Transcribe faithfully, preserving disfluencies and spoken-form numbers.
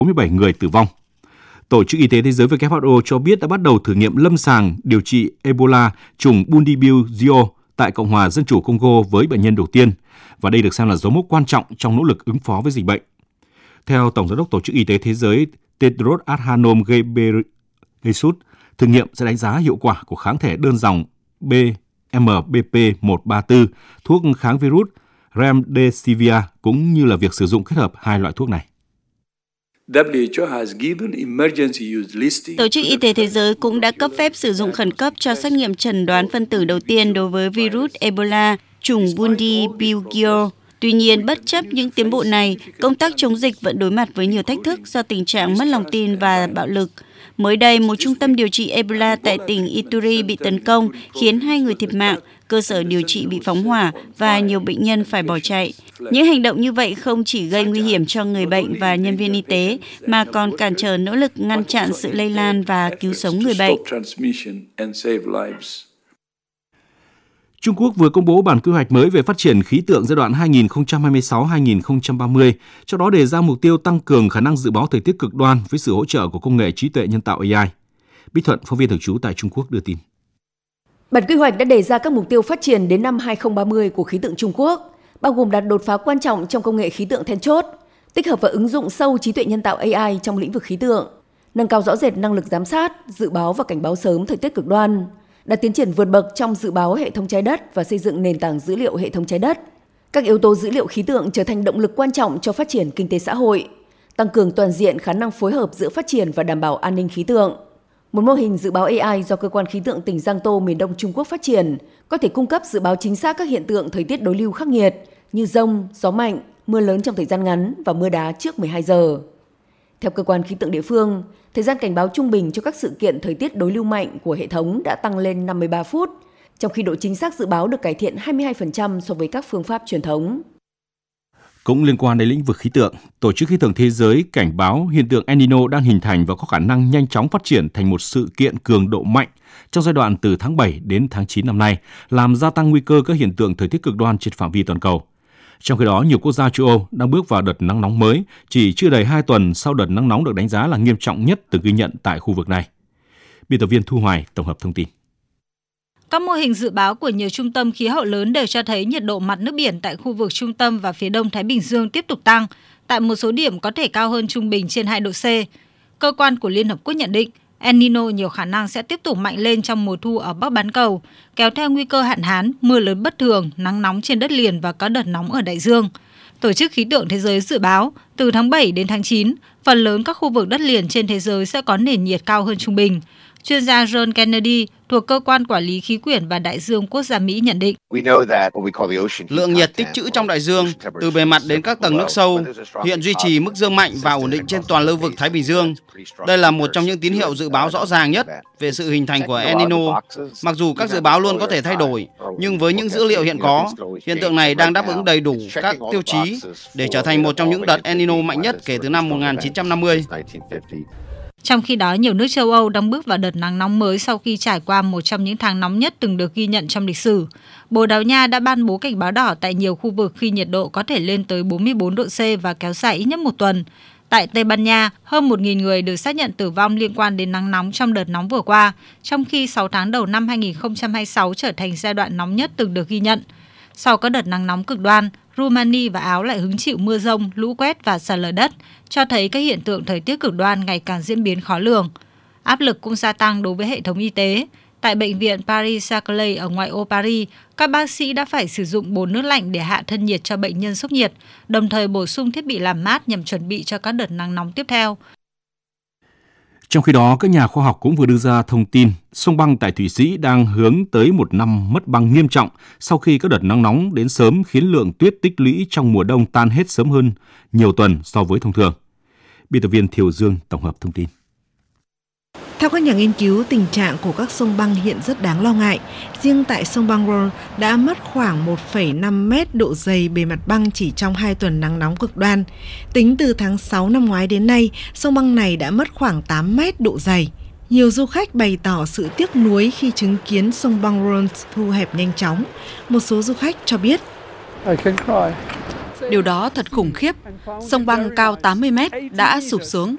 bốn mươi bảy người tử vong. Tổ chức Y tế Thế giới W H O cho biết đã bắt đầu thử nghiệm lâm sàng điều trị Ebola chủng Bundibugyo tại Cộng hòa Dân chủ Congo với bệnh nhân đầu tiên, và đây được xem là dấu mốc quan trọng trong nỗ lực ứng phó với dịch bệnh. Theo Tổng giám đốc Tổ chức Y tế Thế giới Tedros Adhanom Ghebreyesus, thử nghiệm sẽ đánh giá hiệu quả của kháng thể đơn dòng B M B P một ba tư, thuốc kháng virus Remdesivir, cũng như là việc sử dụng kết hợp hai loại thuốc này. Tổ chức Y tế Thế giới cũng đã cấp phép sử dụng khẩn cấp cho xét nghiệm chẩn đoán phân tử đầu tiên đối với virus Ebola chủng Bundibugyo. Tuy nhiên, bất chấp những tiến bộ này, công tác chống dịch vẫn đối mặt với nhiều thách thức do tình trạng mất lòng tin và bạo lực. Mới đây, một trung tâm điều trị Ebola tại tỉnh Ituri bị tấn công, khiến hai người thiệt mạng, cơ sở điều trị bị phóng hỏa và nhiều bệnh nhân phải bỏ chạy. Những hành động như vậy không chỉ gây nguy hiểm cho người bệnh và nhân viên y tế, mà còn cản trở nỗ lực ngăn chặn sự lây lan và cứu sống người bệnh. Trung Quốc vừa công bố bản quy hoạch mới về phát triển khí tượng giai đoạn hai nghìn không trăm hai mươi sáu đến hai nghìn không trăm ba mươi, trong đó đề ra mục tiêu tăng cường khả năng dự báo thời tiết cực đoan với sự hỗ trợ của công nghệ trí tuệ nhân tạo A I. Bích Thuận, phóng viên thường trú tại Trung Quốc đưa tin. Bản quy hoạch đã đề ra các mục tiêu phát triển đến năm hai nghìn không trăm ba mươi của khí tượng Trung Quốc, bao gồm đạt đột phá quan trọng trong công nghệ khí tượng then chốt, tích hợp và ứng dụng sâu trí tuệ nhân tạo A I trong lĩnh vực khí tượng, nâng cao rõ rệt năng lực giám sát, dự báo và cảnh báo sớm thời tiết cực đoan, đạt tiến triển vượt bậc trong dự báo hệ thống trái đất và xây dựng nền tảng dữ liệu hệ thống trái đất. Các yếu tố dữ liệu khí tượng trở thành động lực quan trọng cho phát triển kinh tế xã hội, tăng cường toàn diện khả năng phối hợp giữa phát triển và đảm bảo an ninh khí tượng. Một mô hình dự báo A I do Cơ quan Khí tượng tỉnh Giang Tô, miền Đông Trung Quốc phát triển, có thể cung cấp dự báo chính xác các hiện tượng thời tiết đối lưu khắc nghiệt như dông, gió mạnh, mưa lớn trong thời gian ngắn và mưa đá trước mười hai giờ. Theo cơ quan khí tượng địa phương, thời gian cảnh báo trung bình cho các sự kiện thời tiết đối lưu mạnh của hệ thống đã tăng lên năm mươi ba phút, trong khi độ chính xác dự báo được cải thiện hai mươi hai phần trăm so với các phương pháp truyền thống. Cũng liên quan đến lĩnh vực khí tượng, Tổ chức Khí tượng Thế giới cảnh báo hiện tượng El Nino đang hình thành và có khả năng nhanh chóng phát triển thành một sự kiện cường độ mạnh trong giai đoạn từ tháng bảy đến tháng chín năm nay, làm gia tăng nguy cơ các hiện tượng thời tiết cực đoan trên phạm vi toàn cầu. Trong khi đó, nhiều quốc gia châu Âu đang bước vào đợt nắng nóng mới, chỉ chưa đầy hai tuần sau đợt nắng nóng được đánh giá là nghiêm trọng nhất từng ghi nhận tại khu vực này. Biên tập viên Thu Hoài tổng hợp thông tin. Các mô hình dự báo của nhiều trung tâm khí hậu lớn đều cho thấy nhiệt độ mặt nước biển tại khu vực trung tâm và phía đông Thái Bình Dương tiếp tục tăng, tại một số điểm có thể cao hơn trung bình trên hai độ C. Cơ quan của Liên Hợp Quốc nhận định El Nino nhiều khả năng sẽ tiếp tục mạnh lên trong mùa thu ở Bắc bán cầu, kéo theo nguy cơ hạn hán, mưa lớn bất thường, nắng nóng trên đất liền và có đợt nóng ở đại dương. Tổ chức Khí tượng Thế giới dự báo, từ tháng bảy đến tháng chín, phần lớn các khu vực đất liền trên thế giới sẽ có nền nhiệt cao hơn trung bình. Chuyên gia John Kennedy thuộc Cơ quan Quản lý Khí quyển và Đại dương Quốc gia Mỹ nhận định. Lượng nhiệt tích trữ trong đại dương, từ bề mặt đến các tầng nước sâu, hiện duy trì mức dương mạnh và ổn định trên toàn lưu vực Thái Bình Dương. Đây là một trong những tín hiệu dự báo rõ ràng nhất về sự hình thành của El Nino. Mặc dù các dự báo luôn có thể thay đổi, nhưng với những dữ liệu hiện có, hiện tượng này đang đáp ứng đầy đủ các tiêu chí để trở thành một trong những đợt El Nino mạnh nhất kể từ năm một nghìn chín trăm năm mươi. Trong khi đó, nhiều nước châu Âu đang bước vào đợt nắng nóng mới sau khi trải qua một trong những tháng nóng nhất từng được ghi nhận trong lịch sử. Bồ Đào Nha đã ban bố cảnh báo đỏ tại nhiều khu vực khi nhiệt độ có thể lên tới bốn mươi bốn độ C và kéo dài ít nhất một tuần. Tại Tây Ban Nha, hơn một nghìn người được xác nhận tử vong liên quan đến nắng nóng trong đợt nóng vừa qua, trong khi sáu tháng đầu năm hai nghìn không trăm hai mươi sáu trở thành giai đoạn nóng nhất từng được ghi nhận. Sau các đợt nắng nóng cực đoan, Rumani và Áo lại hứng chịu mưa rông, lũ quét và sạt lở đất, cho thấy các hiện tượng thời tiết cực đoan ngày càng diễn biến khó lường. Áp lực cũng gia tăng đối với hệ thống y tế. Tại bệnh viện Paris-Saclay ở ngoại ô Paris, các bác sĩ đã phải sử dụng bồn nước lạnh để hạ thân nhiệt cho bệnh nhân sốc nhiệt, đồng thời bổ sung thiết bị làm mát nhằm chuẩn bị cho các đợt nắng nóng tiếp theo. Trong khi đó, các nhà khoa học cũng vừa đưa ra thông tin sông băng tại Thụy Sĩ đang hướng tới một năm mất băng nghiêm trọng sau khi các đợt nắng nóng đến sớm khiến lượng tuyết tích lũy trong mùa đông tan hết sớm hơn nhiều tuần so với thông thường. Biên tập viên Thiều Dương tổng hợp thông tin. Theo các nhà nghiên cứu, tình trạng của các sông băng hiện rất đáng lo ngại. Riêng tại sông băng Rhône đã mất khoảng một phẩy năm mét độ dày bề mặt băng chỉ trong hai tuần nắng nóng cực đoan. Tính từ tháng sáu năm ngoái đến nay, sông băng này đã mất khoảng tám mét độ dày. Nhiều du khách bày tỏ sự tiếc nuối khi chứng kiến sông băng Rhône thu hẹp nhanh chóng. Một số du khách cho biết: Điều đó thật khủng khiếp. Sông băng cao tám mươi mét đã sụp xuống.